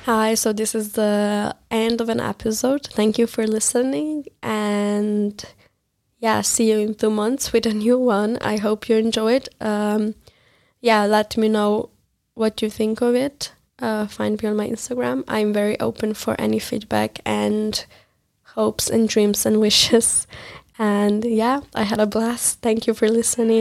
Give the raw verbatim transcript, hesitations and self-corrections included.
Hi, so this is the end of an episode. Thank you for listening, and yeah, see you in two months with a new one. I hope you enjoyed. Um, yeah, let me know what you think of it. Uh, find me on my Instagram. I'm very open for any feedback and hopes and dreams and wishes. And yeah, I had a blast. Thank you for listening.